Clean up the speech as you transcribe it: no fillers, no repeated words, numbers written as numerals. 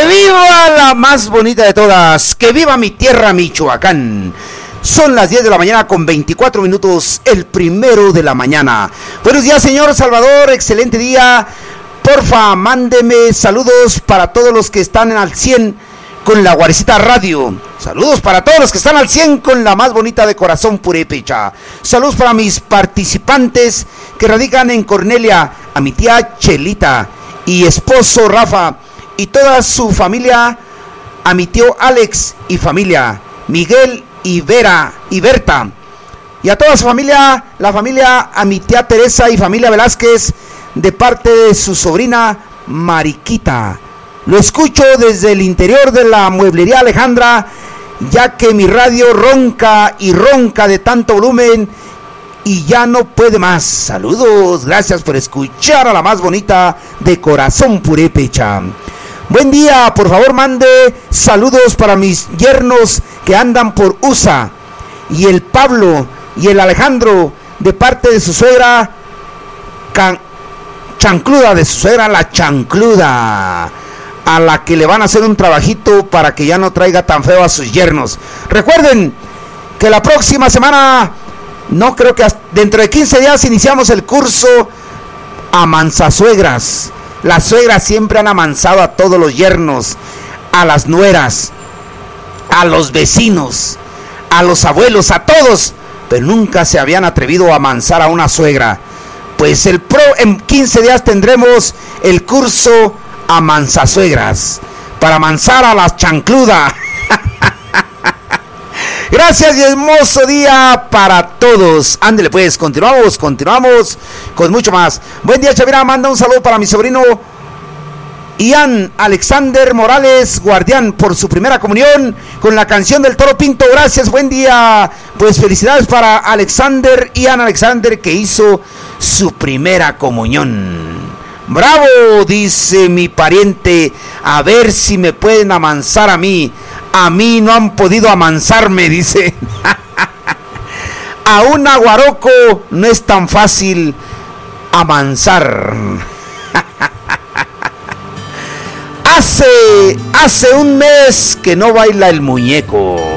¡Que viva la más bonita de todas! ¡Que viva mi tierra, Michoacán! Son las 10 de la mañana con 24 minutos, el 1 de la mañana. Buenos días, señor Salvador, excelente día. Porfa, mándeme saludos para todos los que están al 100 con la Guarecita Radio. Saludos para todos los que están al 100 con la más bonita de Corazón Purépecha. Saludos para mis participantes que radican en Cornelia, a mi tía Chelita y esposo Rafa y toda su familia, a mi tío Alex y familia, Miguel y Vera y Berta, y a toda su familia, la familia, a mi tía Teresa y familia Velázquez, de parte de su sobrina Mariquita. Lo escucho desde el interior de la mueblería Alejandra, ya que mi radio ronca y ronca de tanto volumen y ya no puede más. Saludos, gracias por escuchar a la más bonita de Corazón Purépecha. Buen día, por favor mande saludos para mis yernos que andan por USA, y el Pablo y el Alejandro, de parte de su suegra Chancluda, de su suegra la Chancluda, a la que le van a hacer un trabajito para que ya no traiga tan feo a sus yernos. Recuerden que la próxima semana, no creo que dentro de 15 días, iniciamos el curso Amansasuegras. Las suegras siempre han amansado a todos los yernos, a las nueras, a los vecinos, a los abuelos, a todos, pero nunca se habían atrevido a amansar a una suegra. Pues en 15 días tendremos el curso Amansasuegras para amansar a las chancludas. Gracias y hermoso día para todos. Ándele pues, continuamos con mucho más. Buen día, Chavira, manda un saludo para mi sobrino Ian Alexander Morales Guardián por su primera comunión con la canción del Toro Pinto. Gracias, buen día. Pues felicidades para Ian Alexander, que hizo su primera comunión. Bravo, dice mi pariente, a ver si me pueden amansar a mí. A mí no han podido amansarme, dice. A un aguaroco no es tan fácil amansar. Hace un mes que no baila el muñeco.